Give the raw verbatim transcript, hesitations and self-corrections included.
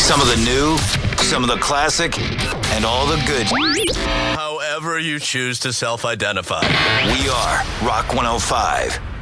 Some of the new, some of the classic, and all the good. However you choose to self-identify. We are Rock one oh five.